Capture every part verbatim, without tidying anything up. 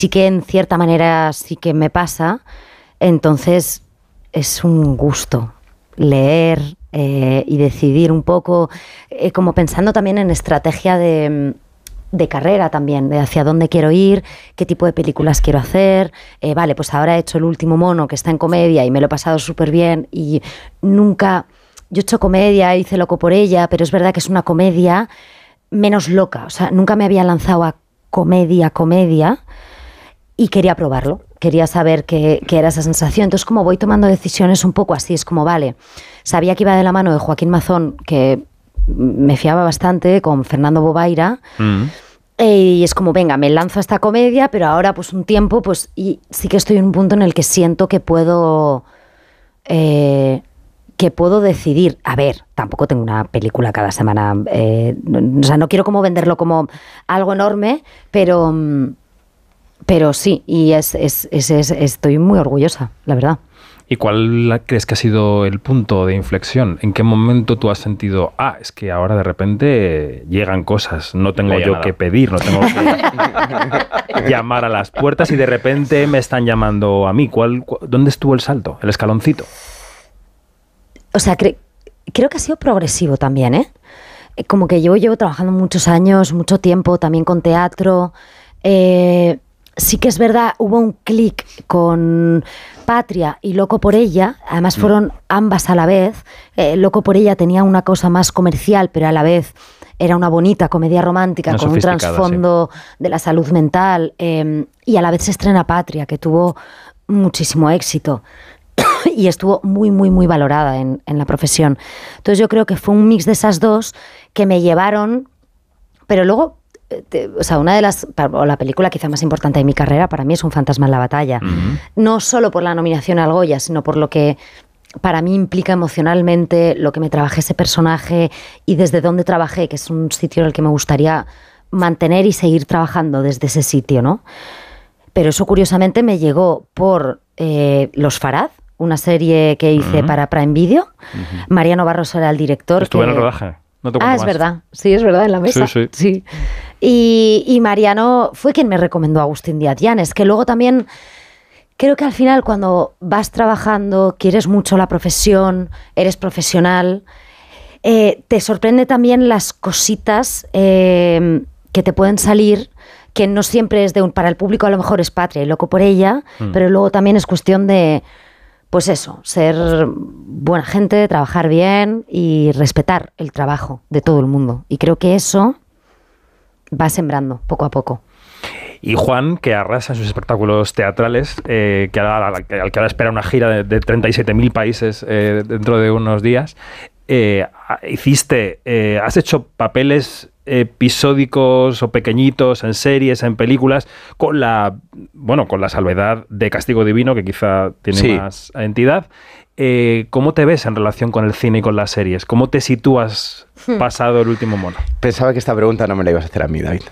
sí que en cierta manera sí que me pasa, entonces es un gusto leer eh, y decidir un poco, eh, como pensando también en estrategia de, de carrera también, de hacia dónde quiero ir, qué tipo de películas quiero hacer. Eh, vale, pues ahora he hecho El último mono, que está en comedia y me lo he pasado súper bien y nunca... Yo he hecho comedia, hice Loco por ella, pero es verdad que es una comedia menos loca. O sea, nunca me había lanzado a comedia, comedia, y quería probarlo. Quería saber qué, qué era esa sensación. Entonces, como voy tomando decisiones un poco así, es como, vale, sabía que iba de la mano de Joaquín Mazón, que me fiaba bastante, con Fernando Bobaira, mm. y es como, venga, me lanzo a esta comedia, pero ahora pues un tiempo, pues, y sí que estoy en un punto en el que siento que puedo... Eh, que puedo decidir, a ver, tampoco tengo una película cada semana, eh, no, o sea, no quiero como venderlo como algo enorme, pero, pero sí, y es, es, es, es, estoy muy orgullosa, la verdad. ¿Y cuál crees que ha sido el punto de inflexión? ¿En qué momento tú has sentido, ah, es que ahora de repente llegan cosas, no tengo yo nada que pedir, no tengo que llamar a las puertas y de repente me están llamando a mí? ¿Cuál, cu- ¿Dónde estuvo el salto, el escaloncito? O sea, cre- creo que ha sido progresivo también, ¿eh? Como que yo llevo trabajando muchos años, mucho tiempo, también con teatro. Eh, sí que es verdad, hubo un clic con Patria y Loco por ella. Además fueron ambas a la vez. Eh, Loco por ella tenía una cosa más comercial, pero a la vez era una bonita comedia romántica, Más con un trasfondo sí. de la salud mental. Eh, y a la vez se estrena Patria, que tuvo muchísimo éxito. Y estuvo muy, muy, muy valorada en, en la profesión. Entonces yo creo que fue un mix de esas dos que me llevaron, pero luego, te, o sea, una de las, o la película quizá más importante de mi carrera para mí es Un fantasma en la batalla. Uh-huh. No solo por la nominación al Goya, sino por lo que para mí implica emocionalmente, lo que me trabajé ese personaje y desde dónde trabajé, que es un sitio en el que me gustaría mantener y seguir trabajando desde ese sitio, ¿no? Pero eso curiosamente me llegó por eh, Los Farad, una serie que hice uh-huh. para Prime Video. Uh-huh. Mariano Barros era el director. Estuve que... en el rodaje. No te ah, es más. verdad. Sí, es verdad, en la mesa. Sí, sí. sí. Y, y Mariano fue quien me recomendó a Agustín Díaz Llanes, que luego también creo que al final cuando vas trabajando, quieres mucho la profesión, eres profesional, eh, te sorprende también las cositas eh, que te pueden salir, que no siempre es de un... Para el público a lo mejor es Patria y Loco por ella, mm. pero luego también es cuestión de... Pues eso, ser buena gente, trabajar bien y respetar el trabajo de todo el mundo. Y creo que eso va sembrando poco a poco. Y Juan, que arrasa en sus espectáculos teatrales, eh, que ahora, al que ahora espera una gira de, de treinta y siete mil países eh, dentro de unos días, eh, hiciste, eh, has hecho papeles episódicos o pequeñitos en series, en películas, con la bueno, con la salvedad de Castigo Divino, que quizá tiene sí. más entidad. Eh, ¿Cómo te ves en relación con el cine y con las series? ¿Cómo te sitúas pasado El último mono? Pensaba que esta pregunta no me la ibas a hacer a mí, David.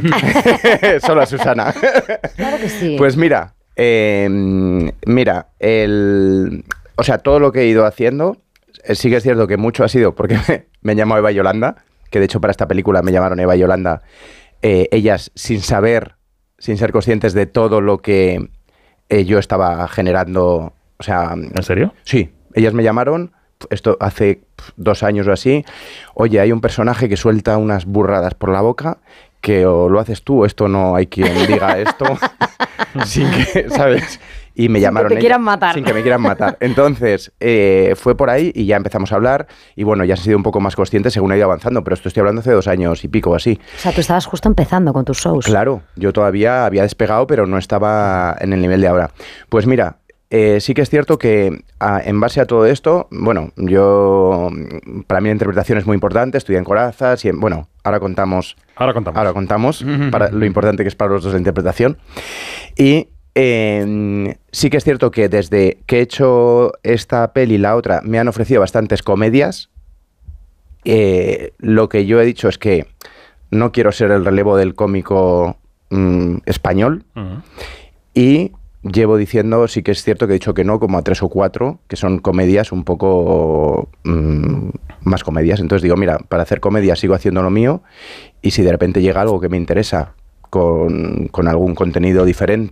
Solo a Susana. Claro que sí. Pues mira, eh, mira, el, o sea, todo lo que he ido haciendo, sí que es cierto que mucho ha sido porque me, me han llamado Eva y Yolanda, que de hecho para esta película me llamaron Eva y Yolanda, eh, ellas sin saber, sin ser conscientes de todo lo que eh, yo estaba generando. O sea, ¿en serio? Sí, ellas me llamaron, esto hace dos años o así, oye, hay un personaje que suelta unas burradas por la boca, que o lo haces tú, esto no hay quien diga esto, sin que, ¿sabes? Y me sin llamaron que te ellas, quieran matar. Sin que me quieran matar. Entonces, eh, fue por ahí y ya empezamos a hablar y bueno, ya he sido un poco más consciente según he ido avanzando, pero esto estoy hablando hace dos años y pico o así. O sea, tú estabas justo empezando con tus shows. Claro, yo todavía había despegado, pero no estaba en el nivel de ahora. Pues mira, Eh, sí que es cierto que a, en base a todo esto, bueno, yo, para mí la interpretación es muy importante, estudié en Corazas y en, bueno, ahora contamos, ahora contamos, ahora contamos para lo importante que es para los dos la interpretación. Y eh, sí que es cierto que desde que he hecho esta peli y la otra me han ofrecido bastantes comedias. Eh, lo que yo he dicho es que no quiero ser el relevo del cómico mmm, español uh-huh. y llevo diciendo, sí que es cierto que he dicho que no, como a tres o cuatro, que son comedias un poco mmm, más comedias. Entonces digo, mira, para hacer comedia sigo haciendo lo mío y si de repente llega algo que me interesa con, con algún contenido diferente